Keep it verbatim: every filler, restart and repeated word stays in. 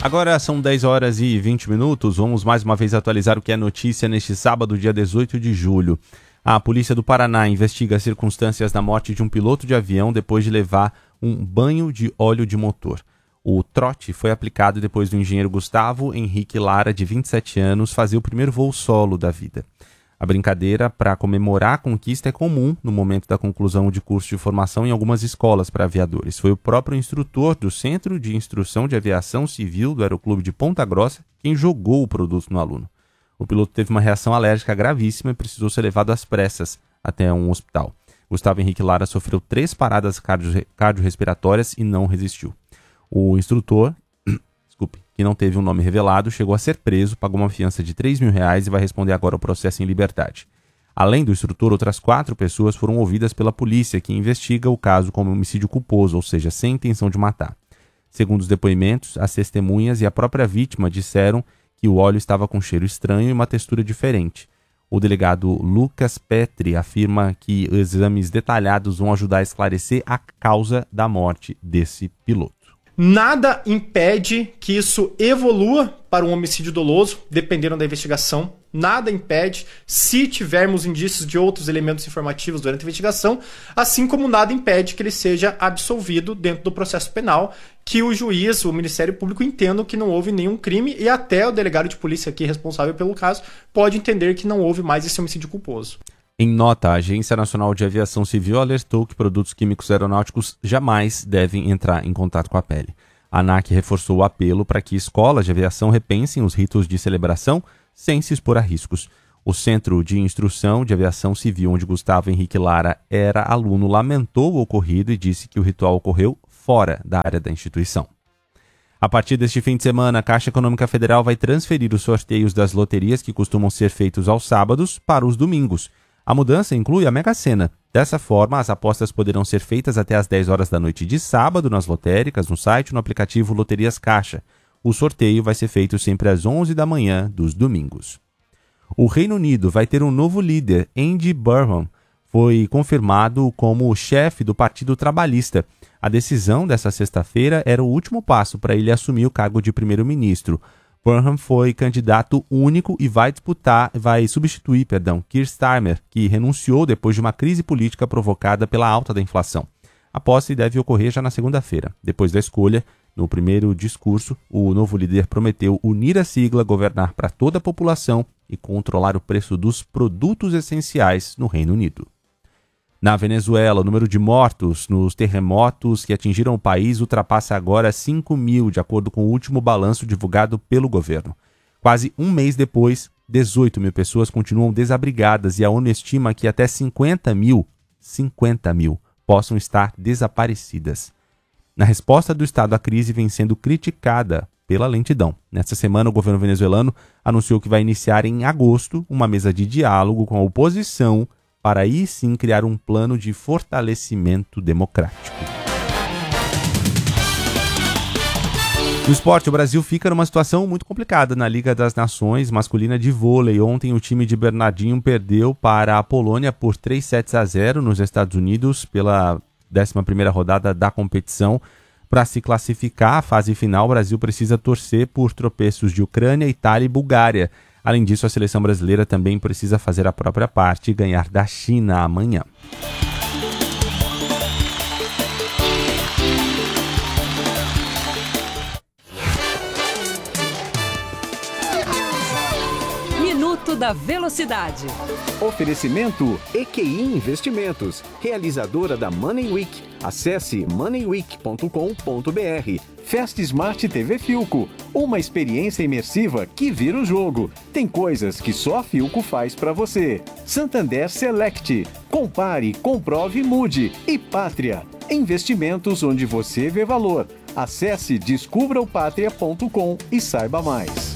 Agora são dez horas e vinte minutos, vamos mais uma vez atualizar o que é notícia neste sábado, dia dezoito de julho. A Polícia do Paraná investiga as circunstâncias da morte de um piloto de avião depois de levar um banho de óleo de motor. O trote foi aplicado depois do engenheiro Gustavo Henrique Lara, de vinte e sete anos, fazer o primeiro voo solo da vida. A brincadeira para comemorar a conquista é comum no momento da conclusão de curso de formação em algumas escolas para aviadores. Foi o próprio instrutor do Centro de Instrução de Aviação Civil do Aeroclube de Ponta Grossa quem jogou o produto no aluno. O piloto teve uma reação alérgica gravíssima e precisou ser levado às pressas até um hospital. Gustavo Henrique Lara sofreu três paradas cardio- cardiorrespiratórias e não resistiu. O instrutor, desculpe, que não teve um nome revelado, chegou a ser preso, pagou uma fiança de três mil reais e vai responder agora ao processo em liberdade. Além do instrutor, outras quatro pessoas foram ouvidas pela polícia, que investiga o caso como homicídio culposo, ou seja, sem intenção de matar. Segundo os depoimentos, as testemunhas e a própria vítima disseram que o óleo estava com cheiro estranho e uma textura diferente. O delegado Lucas Petri afirma que exames detalhados vão ajudar a esclarecer a causa da morte desse piloto. Nada impede que isso evolua para um homicídio doloso, dependendo da investigação. Nada impede, se tivermos indícios de outros elementos informativos durante a investigação, assim como nada impede que ele seja absolvido dentro do processo penal, que o juiz, o Ministério Público entendam que não houve nenhum crime e até o delegado de polícia aqui responsável pelo caso pode entender que não houve mais esse homicídio culposo. Em nota, a Agência Nacional de Aviação Civil alertou que produtos químicos aeronáuticos jamais devem entrar em contato com a pele. A ANAC reforçou o apelo para que escolas de aviação repensem os ritos de celebração sem se expor a riscos. O Centro de Instrução de Aviação Civil, onde Gustavo Henrique Lara era aluno, lamentou o ocorrido e disse que o ritual ocorreu fora da área da instituição. A partir deste fim de semana, a Caixa Econômica Federal vai transferir os sorteios das loterias que costumam ser feitos aos sábados para os domingos. A mudança inclui a Mega Sena. Dessa forma, as apostas poderão ser feitas até às dez horas da noite de sábado nas lotéricas, no site e no aplicativo Loterias Caixa. O sorteio vai ser feito sempre às onze da manhã dos domingos. O Reino Unido vai ter um novo líder. Andy Burnham foi confirmado como o chefe do Partido Trabalhista. A decisão dessa sexta-feira era o último passo para ele assumir o cargo de primeiro-ministro. Burnham foi candidato único e vai disputar, vai substituir, perdão, Keir Starmer, que renunciou depois de uma crise política provocada pela alta da inflação. A posse deve ocorrer já na segunda-feira. Depois da escolha, no primeiro discurso, o novo líder prometeu unir a sigla, governar para toda a população e controlar o preço dos produtos essenciais no Reino Unido. Na Venezuela, o número de mortos nos terremotos que atingiram o país ultrapassa agora cinco mil, de acordo com o último balanço divulgado pelo governo. Quase um mês depois, dezoito mil pessoas continuam desabrigadas e a ONU estima que até cinquenta mil, cinquenta mil, possam estar desaparecidas. Na resposta do Estado à crise vem sendo criticada pela lentidão. Nesta semana, o governo venezuelano anunciou que vai iniciar em agosto uma mesa de diálogo com a oposição para aí sim criar um plano de fortalecimento democrático. No esporte, o Brasil fica numa situação muito complicada na Liga das Nações masculina de vôlei. Ontem o time de Bernardinho perdeu para a Polônia por três sets a zero nos Estados Unidos pela décima primeira rodada da competição. Para se classificar à fase final, o Brasil precisa torcer por tropeços de Ucrânia, Itália e Bulgária. Além disso, a seleção brasileira também precisa fazer a própria parte e ganhar da China amanhã. Minuto da Velocidade. Oferecimento E Q I Investimentos, realizadora da Money Week. Acesse money week ponto com ponto b r. Fast Smart T V Filco, uma experiência imersiva que vira o jogo. Tem coisas que só a Filco faz para você. Santander Select, compare, comprove, mude. E Pátria, investimentos onde você vê valor. Acesse descubra o pátria ponto com e saiba mais.